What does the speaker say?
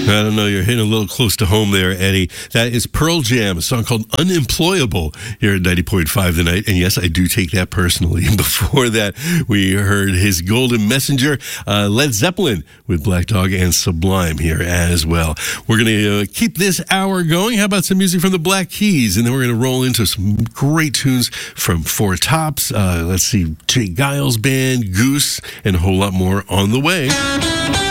I don't know, you're hitting a little close to home there, Eddie. That is Pearl Jam, a song called Unemployable here at 90.5 tonight. And yes, I do take that personally. Before that, we heard his Golden Messenger, Led Zeppelin with Black Dog and Sublime here as well. We're going to keep this hour going. How about some music from the Black Keys? And then we're going to roll into some great tunes from Four Tops. Let's see, Jay Giles Band, Goose, and a whole lot more on the way.